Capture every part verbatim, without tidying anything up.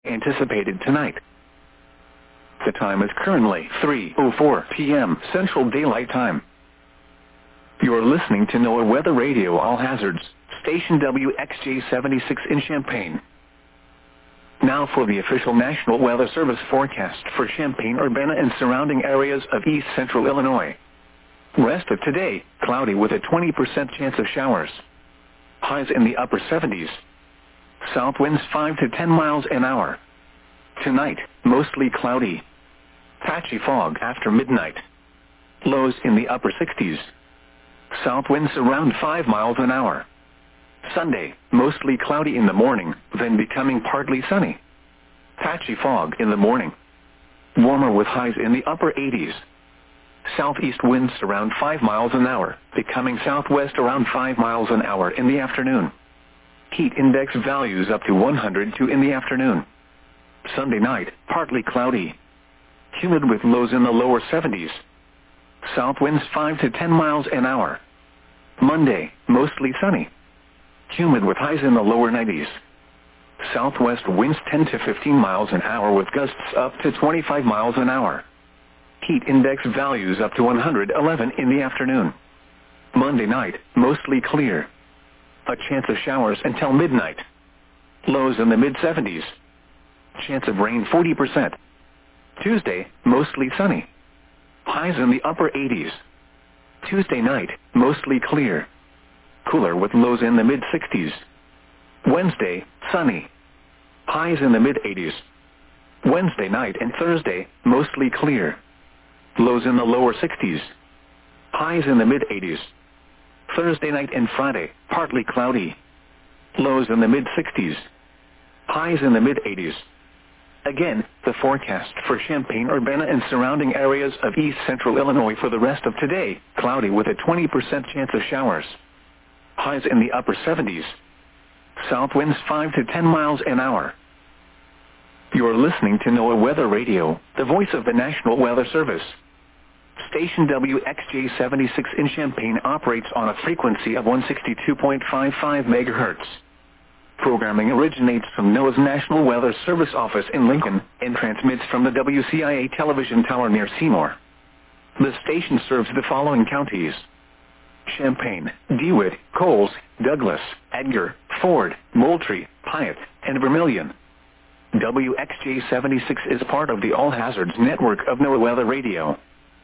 anticipated tonight. The time is currently three oh four p m Central Daylight Time. You're listening to NOAA Weather Radio All Hazards, station W X J seventy-six in Champaign. Now for the official National Weather Service forecast for Champaign-Urbana and surrounding areas of east central Illinois. Rest of today, cloudy with a twenty percent chance of showers. Highs in the upper seventies. South winds five to ten miles an hour. Tonight, mostly cloudy. Patchy fog after midnight. Lows in the upper sixties. South winds around five miles an hour. Sunday, mostly cloudy in the morning, then becoming partly sunny. Patchy fog in the morning. Warmer with highs in the upper eighties. Southeast winds around five miles an hour, becoming southwest around five miles an hour in the afternoon. Heat index values up to one hundred two in the afternoon. Sunday night, partly cloudy. Humid with lows in the lower seventies. South winds five to ten miles an hour. Monday, mostly sunny. Humid with highs in the lower nineties. Southwest winds ten to fifteen miles an hour with gusts up to twenty-five miles an hour. Heat index values up to one hundred eleven in the afternoon. Monday night, mostly clear. A chance of showers until midnight. Lows in the mid seventies. Chance of rain forty percent. Tuesday, mostly sunny. Highs in the upper eighties. Tuesday night, mostly clear. Cooler with lows in the mid sixties. Wednesday, sunny. Highs in the mid eighties. Wednesday night and Thursday, mostly clear. Lows in the lower sixties. Highs in the mid eighties. Thursday night and Friday, partly cloudy. Lows in the mid sixties. Highs in the mid eighties. Again, the forecast for Champaign-Urbana and surrounding areas of east central Illinois for the rest of today, cloudy with a twenty percent chance of showers. Highs in the upper seventies. South winds five to ten miles an hour. You're listening to NOAA Weather Radio, the voice of the National Weather Service. Station W X J seventy-six in Champaign operates on a frequency of one sixty-two point five five megahertz. Programming originates from NOAA's National Weather Service office in Lincoln and transmits from the W C I A television tower near Seymour. The station serves the following counties: Champaign, DeWitt, Coles, Douglas, Edgar, Ford, Moultrie, Piatt, and Vermilion. W X J seventy-six is part of the All Hazards network of NOAA Weather Radio.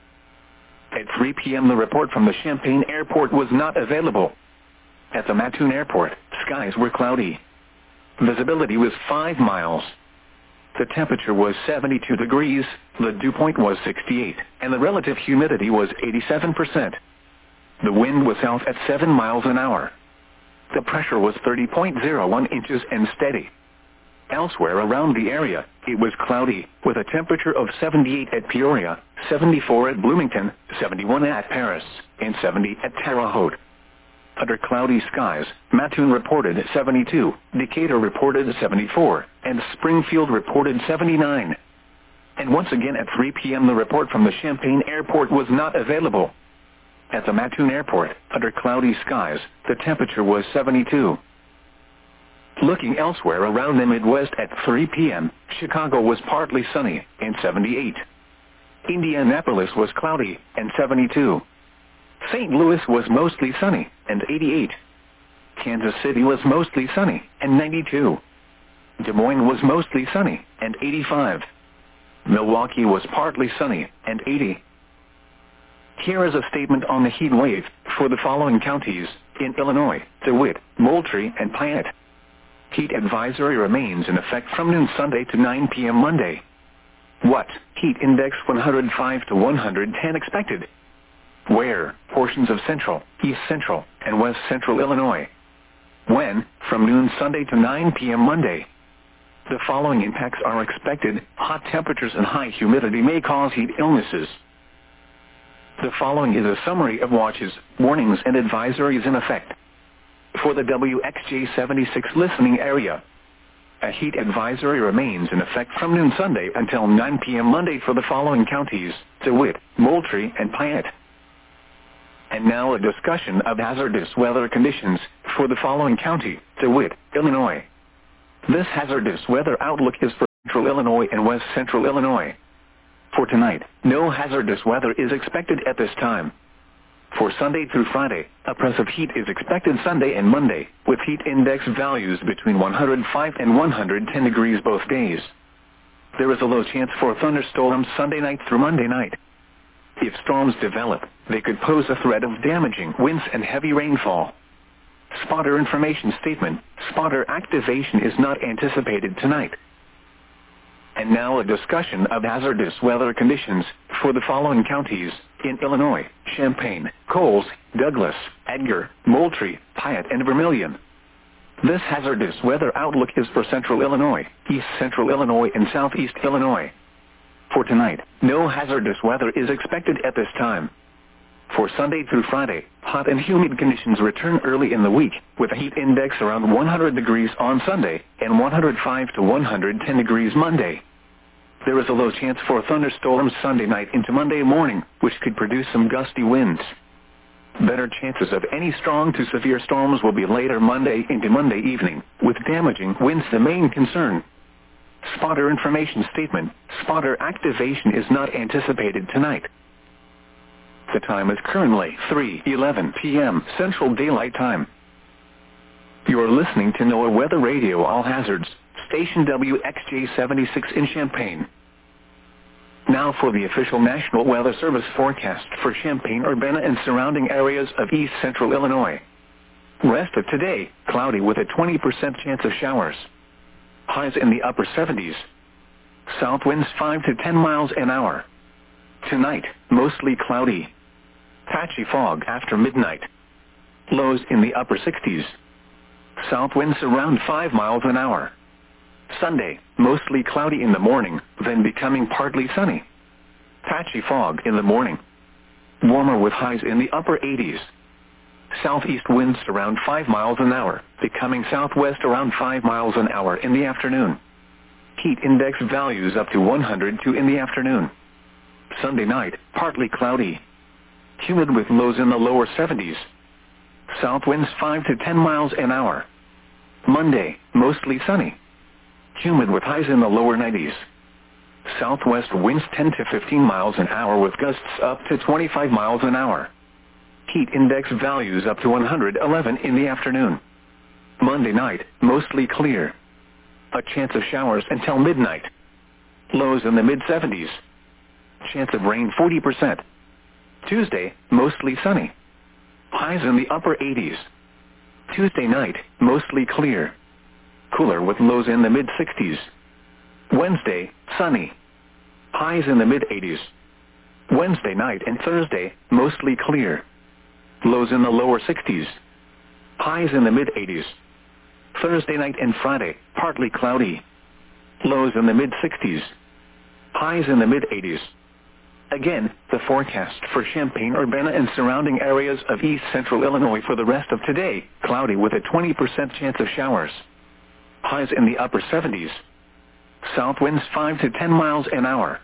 At three p m the report from the Champaign Airport was not available. At the Mattoon Airport, skies were cloudy. Visibility was five miles. The temperature was seventy-two degrees, the dew point was sixty-eight, and the relative humidity was eighty-seven percent. The wind was south at seven miles an hour. The pressure was thirty point zero one inches and steady. Elsewhere around the area, it was cloudy, with a temperature of seventy-eight at Peoria, seventy-four at Bloomington, seventy-one at Paris, and seventy at Terre Haute. Under cloudy skies, Mattoon reported seventy-two, Decatur reported seventy-four, and Springfield reported seventy-nine. And once again at three p m the report from the Champaign Airport was not available. At the Mattoon Airport, under cloudy skies, the temperature was seventy-two. Looking elsewhere around the Midwest at three p m, Chicago was partly sunny, and seventy-eight. Indianapolis was cloudy, and seventy-two. Saint Louis was mostly sunny, and eighty-eight. Kansas City was mostly sunny, and ninety-two. Des Moines was mostly sunny, and eighty-five. Milwaukee was partly sunny, and eighty. Here is a statement on the heat wave for the following counties in Illinois: DeWitt, Moultrie, and Piatt. Heat advisory remains in effect from noon Sunday to nine p m Monday. What? Heat index one hundred five to one hundred ten expected. Where? Portions of central, east central, and west central Illinois. When? From noon Sunday to nine p m Monday. The following impacts are expected. Hot temperatures and high humidity may cause heat illnesses. The following is a summary of watches, warnings, and advisories in effect. For the W X J seventy-six listening area, a heat advisory remains in effect from noon Sunday until nine p m Monday for the following counties: DeWitt, Moultrie, and Piatt. And now a discussion of hazardous weather conditions for the following county: DeWitt, Illinois. This hazardous weather outlook is for Central Illinois and West Central Illinois. For tonight, no hazardous weather is expected at this time. For Sunday through Friday, oppressive heat is expected Sunday and Monday, with heat index values between one hundred five and one hundred ten degrees both days. There is a low chance for thunderstorms Sunday night through Monday night. If storms develop, they could pose a threat of damaging winds and heavy rainfall. Spotter information statement: spotter activation is not anticipated tonight. And now a discussion of hazardous weather conditions for the following counties in Illinois: Champaign, Coles, Douglas, Edgar, Moultrie, Piatt, and Vermilion. This hazardous weather outlook is for Central Illinois, East Central Illinois, and Southeast Illinois. For tonight, no hazardous weather is expected at this time. For Sunday through Friday, hot and humid conditions return early in the week, with a heat index around one hundred degrees on Sunday and one hundred five to one hundred ten degrees Monday. There is a low chance for thunderstorms Sunday night into Monday morning, which could produce some gusty winds. Better chances of any strong to severe storms will be later Monday into Monday evening, with damaging winds the main concern. Spotter information statement: spotter activation is not anticipated tonight. The time is currently three eleven p m Central Daylight Time. You are listening to NOAA Weather Radio All Hazards, station W X J seventy-six in Champaign. Now for the official National Weather Service forecast for Champaign-Urbana and surrounding areas of East Central Illinois. Rest of today, cloudy with a twenty percent chance of showers. Highs in the upper seventies. South winds five to ten miles an hour. Tonight, mostly cloudy. Patchy fog after midnight. Lows in the upper sixties. South winds around five miles an hour. Sunday, mostly cloudy in the morning, then becoming partly sunny. Patchy fog in the morning. Warmer with highs in the upper eighties. Southeast winds around five miles an hour, becoming southwest around five miles an hour in the afternoon. Heat index values up to one hundred two in the afternoon. Sunday night, partly cloudy. Humid with lows in the lower seventies. South winds five to ten miles an hour. Monday, mostly sunny. Humid with highs in the lower nineties. Southwest winds ten to fifteen miles an hour with gusts up to twenty-five miles an hour. Heat index values up to one hundred eleven in the afternoon. Monday night, mostly clear. A chance of showers until midnight. Lows in the mid seventies. Chance of rain forty percent. Tuesday, mostly sunny. Highs in the upper eighties. Tuesday night, mostly clear. Cooler with lows in the mid sixties. Wednesday, sunny. Highs in the mid eighties. Wednesday night and Thursday, mostly clear. Lows in the lower sixties. Highs in the mid eighties. Thursday night and Friday, partly cloudy. Lows in the mid sixties. Highs in the mid eighties. Again, the forecast for Champaign-Urbana and surrounding areas of East Central Illinois for the rest of today: cloudy with a twenty percent chance of showers. Highs in the upper seventies. South winds five to ten miles an hour.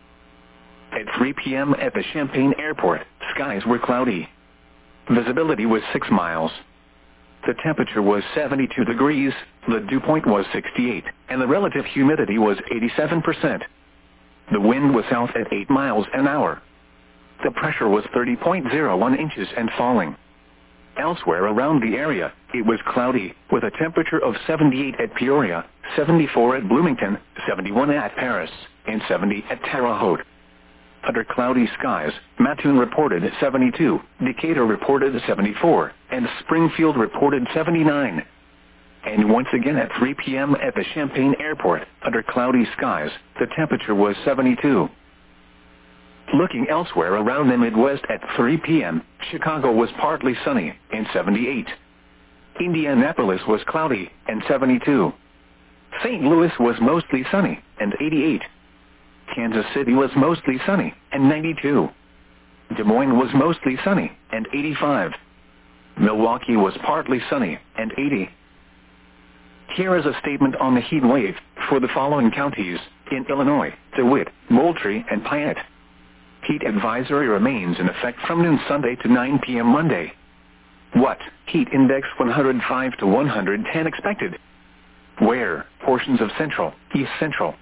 At three p m at the Champaign Airport, skies were cloudy. Visibility was six miles. The temperature was seventy-two degrees, the dew point was sixty-eight, and the relative humidity was eighty-seven percent. The wind was south at eight miles an hour. The pressure was thirty point zero one inches and falling. Elsewhere around the area, it was cloudy, with a temperature of seventy-eight at Peoria, seventy-four at Bloomington, seventy-one at Paris, and seventy at Terre Haute. Under cloudy skies, Mattoon reported seventy-two, Decatur reported seventy-four, and Springfield reported seventy-nine. And once again at three p m at the Champaign Airport, under cloudy skies, the temperature was seventy-two. Looking elsewhere around the Midwest at three p m, Chicago was partly sunny, and seventy-eight. Indianapolis was cloudy, and seventy-two. Saint Louis was mostly sunny, and eighty-eight. Kansas City was mostly sunny, and ninety-two. Des Moines was mostly sunny, and eighty-five. Milwaukee was partly sunny, and eighty. Here is a statement on the heat wave for the following counties in Illinois: DeWitt, Moultrie, and Piatt. Heat advisory remains in effect from noon Sunday to nine p m Monday. What? Heat index one hundred five to one hundred ten expected. Where? Portions of Central, East Central,